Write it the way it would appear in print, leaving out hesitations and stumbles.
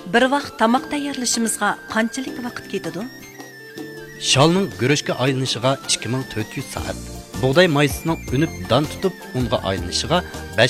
Bir vaqt tamoq tayyorlashimizga qanchalik vaqt ketadi? Shalning guruchga aylanishiga 2400 soat. Bug'doy maysining unib don tutib unga aylanishiga